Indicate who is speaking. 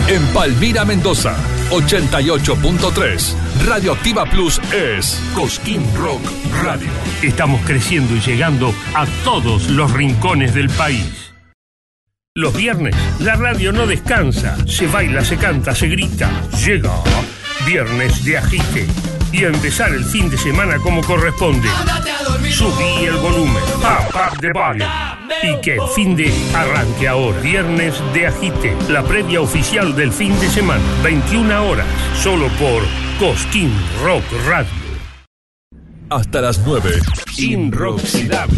Speaker 1: En Palmira, Mendoza, 88.3. Radioactiva Plus es Cosquín Rock Radio.
Speaker 2: Estamos creciendo y llegando a todos los rincones del país. Los viernes, la radio no descansa. Se baila, se canta, se grita. Llega Viernes de Agite. Y a empezar el fin de semana como corresponde. Subí el volumen. Up the volume. Y que el fin de arranque ahora. Viernes de Agite. La previa oficial del fin de semana. 21 horas. Solo por Cosquín Rock Radio.
Speaker 1: Hasta las 9.
Speaker 2: Inoxidable.